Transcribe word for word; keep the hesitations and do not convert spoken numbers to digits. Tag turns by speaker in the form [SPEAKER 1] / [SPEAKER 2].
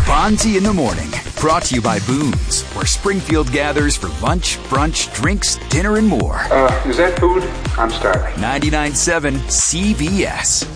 [SPEAKER 1] Bonzi in the Morning, brought to you by Boone's, where Springfield gathers for lunch, brunch, drinks, dinner, and more.
[SPEAKER 2] Uh, is that food? I'm starving.
[SPEAKER 1] ninety-nine point seven C B S.